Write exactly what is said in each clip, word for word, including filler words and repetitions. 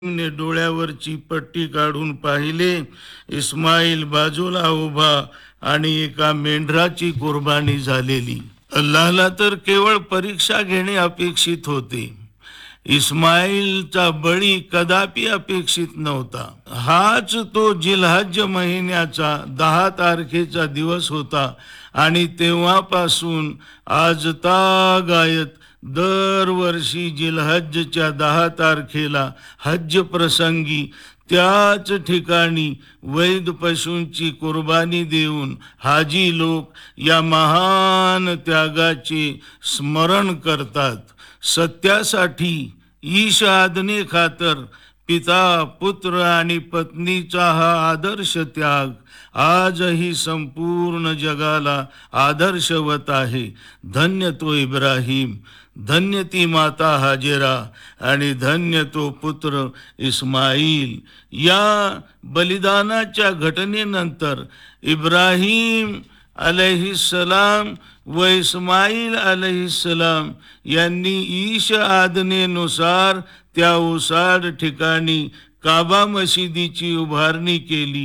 ने डोळ्यावरची पट्टी काढून पाहिले, इस्माईल बाजूला उभा आणि एका मेंढराची कुर्बानी झालेली. अल्लाहला तर केवळ परीक्षा घेणे अपेक्षित होते. इस्माईलचा बळी कदापि अपेक्षित नव्हता. हाच तो जिलहज महिन्याचा दहा तारखेचा दिवस होता आणि तेव्हापासून आजतागायत दरवर्षी जिलहजच्या दहा तारखेला हज प्रसंगी त्याच ठिकाणी वैद पशूंची कुर्बानी देऊन हाजी लोक या महान त्यागाचे स्मरण करतात. सत्यासाठी ईश आदने खातर पिता पुत्र आणि पत्नीचा हा आदर्श त्याग आजही संपूर्ण जगाला आदर्शवत आहे. धन्य तो इब्राहिम, धन्य ती माता हाजेरा आणि धन्य तो पुत्र इस्माईल. या बलिदानाच्या घटनेनंतर इब्राहिम अलैहिस्सलाम व इस्माईल अलैहिस्सलाम यांनी ईश आज्ञेनुसार त्या ओसाड ठिकाणी काबा मशिदीची उभारणी केली.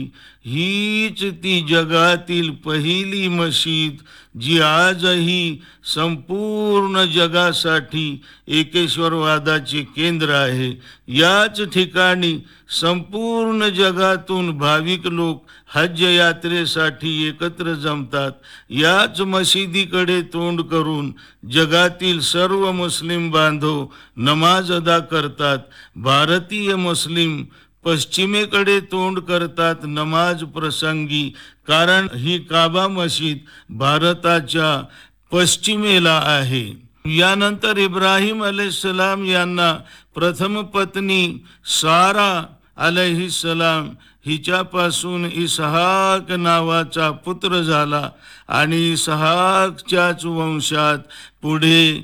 हीच ती जगातील पहिली मशीद जी आजही संपूर्ण जगासाठी एकेश्वरवादाचे केंद्र आहे. याच ठिकाणी संपूर्ण जगातून भाविक लोक हज यात्रेसाठी एकत्र जमतात. याच मशिदीकडे तोंड करून जगातील सर्व मुस्लिम बांधव नमाज अदा करतात. भारतीय मुस्लिम पश्चिमेकडे तोंड करतात नमाज प्रसंगी, कारण ही काबा मशीद भारताच्या पश्चिमेला आहे. यानंतर इब्राहिम अलैहिस्सलाम यांना प्रथम पत्नी सारा अलैहिस्सलाम हिच्यापासून इसहाक नावाचा पुत्र झाला आणि इसहाकच्याच वंशात पुढे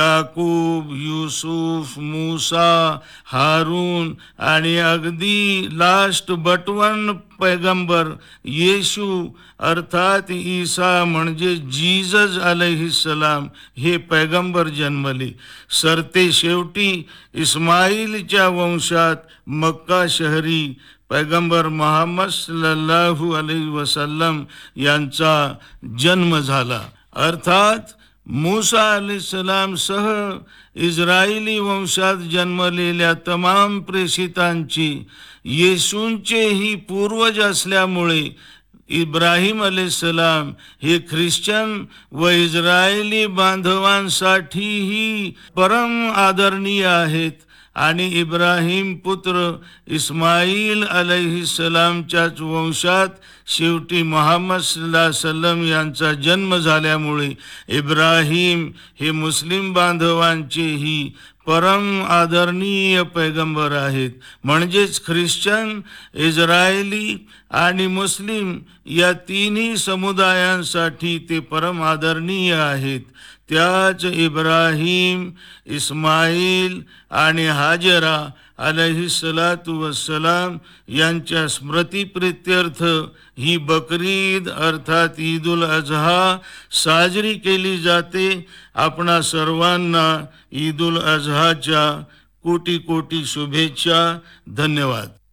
याकूब, युसुफ, मूसा, हारून आणि अगदी लास्ट बट वन पैगंबर येशू अर्थात ईसा म्हणजे जीजस अलैहिस्सलाम हे पैगंबर जन्मले. सरते शेवटी इस्माईलच्या वंशात मक्का शहरी पैगंबर मुहम्मद सल्लल्लाहु अलैहि वसल्लम यांचा जन्म झाला. अर्थात मूसा अलैहिस्सलाम सह इस्रायली वंशात जन्मलेल्या तमाम प्रेषितांची येशूंचेही पूर्वज असल्यामुळे इब्राहिम अलैहिस्सलाम हे ख्रिश्चन व इस्रायली बांधवांसाठीही परम आदरणीय आहेत. आणि इब्राहिम पुत्र इस्माईल अलैहिस्सलामच्याच वंशात शेवटी मुहम्मद सल्लल्लाहु अलैहि वसल्लम यांचा जन्म झाल्यामुळे इब्राहिम हे मुस्लिम बांधवांचेही परम आदरणीय पैगंबर आहेत. म्हणजेच ख्रिश्चन, इस्रायली आणि मुस्लिम या तिन्ही समुदायांसाठी ते परम आदरणीय आहेत. त्याच इब्राहिम, इस्माईल आणि हाजरा अलैहिस्सलातु वस्सलाम यांच्या स्मृतिप्रित्यर्थ ही बकरीद अर्थात ईद उल अजहा साजरी केली जाते. आपणा सर्वांना ईद उल अजहाच्या कोटी कोटी शुभेच्छा. धन्यवाद.